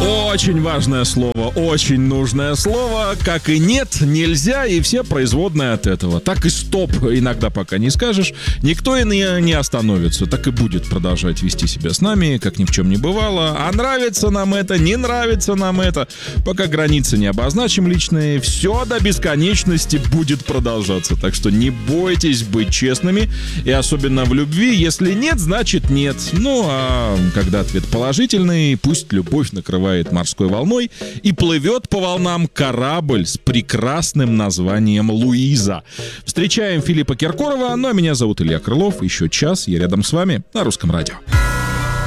Очень важное слово, очень нужное слово. Как и нет, нельзя, и все производные от этого. Так и стоп иногда пока не скажешь, никто и не остановится. Так и будет продолжать вести себя с нами, как ни в чем не бывало. А нравится нам это, не нравится нам это. Пока границы не обозначим личные, все до бесконечности будет продолжаться. Так что не бойтесь быть честными, и особенно в любви. Если нет, значит нет. Ну, а когда ответ положительный, пусть любовь накрывает морской волной и плывет по волнам корабль с прекрасным названием «Луиза». Встречаем Филиппа Киркорова, ну а меня зовут Илья Крылов. Еще час я рядом с вами на Русском радио.